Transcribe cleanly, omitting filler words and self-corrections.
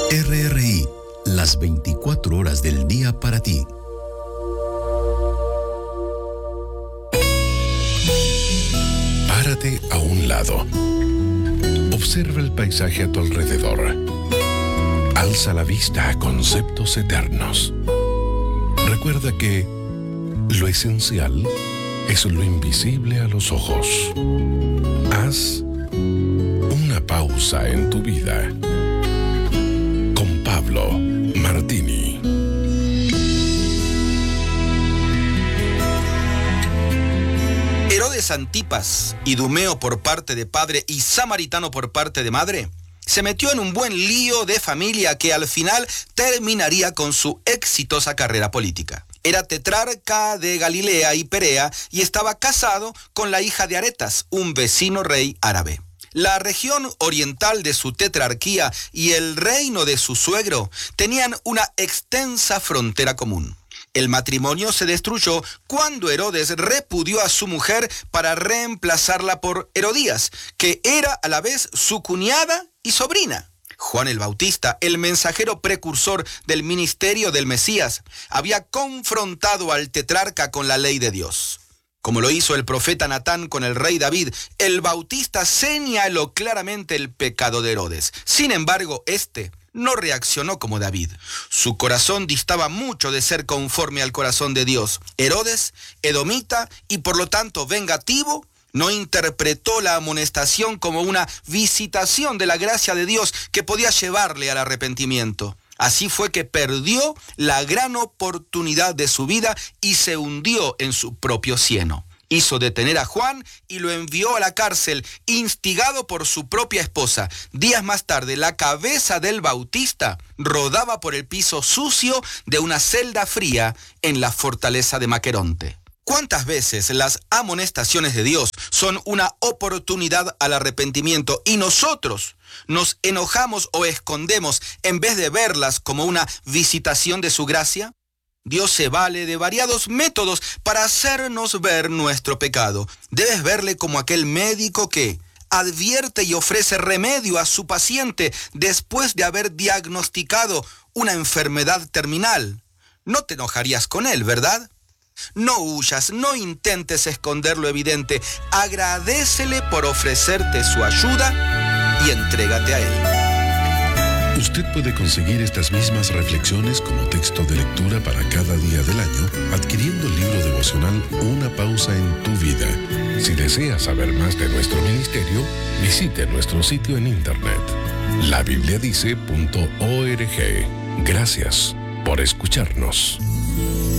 RRI, las 24 horas del día para ti. Párate a un lado. Observa el paisaje a tu alrededor. Alza la vista a conceptos eternos. Recuerda que lo esencial es lo invisible a los ojos. Haz una pausa en tu vida. Con Pablo Martini. Herodes Antipas, idumeo por parte de padre y samaritano por parte de madre, se metió en un buen lío de familia que al final terminaría con su exitosa carrera política. Era tetrarca de Galilea y Perea y estaba casado con la hija de Aretas, un vecino rey árabe. La región oriental de su tetrarquía y el reino de su suegro tenían una extensa frontera común. El matrimonio se destruyó cuando Herodes repudió a su mujer para reemplazarla por Herodías, que era a la vez su cuñada y sobrina. Juan el Bautista, el mensajero precursor del ministerio del Mesías, había confrontado al tetrarca con la ley de Dios. Como lo hizo el profeta Natán con el rey David, el Bautista señaló claramente el pecado de Herodes. Sin embargo, este no reaccionó como David. Su corazón distaba mucho de ser conforme al corazón de Dios. Herodes, edomita y por lo tanto vengativo, no interpretó la amonestación como una visitación de la gracia de Dios que podía llevarle al arrepentimiento. Así fue que perdió la gran oportunidad de su vida y se hundió en su propio cieno. Hizo detener a Juan y lo envió a la cárcel, instigado por su propia esposa. Días más tarde, la cabeza del Bautista rodaba por el piso sucio de una celda fría en la fortaleza de Maqueronte. ¿Cuántas veces las amonestaciones de Dios son una oportunidad al arrepentimiento y nosotros nos enojamos o escondemos en vez de verlas como una visitación de su gracia? Dios se vale de variados métodos para hacernos ver nuestro pecado. Debes verle como aquel médico que advierte y ofrece remedio a su paciente después de haber diagnosticado una enfermedad terminal. No te enojarías con él, ¿verdad? No huyas, no intentes esconder lo evidente. Agradécele por ofrecerte su ayuda y entrégate a él. Usted puede conseguir estas mismas reflexiones como texto de lectura para cada día del año adquiriendo el libro devocional Una pausa en tu vida. Si desea saber más de nuestro ministerio, visite nuestro sitio en internet labibliadice.org. Gracias por escucharnos.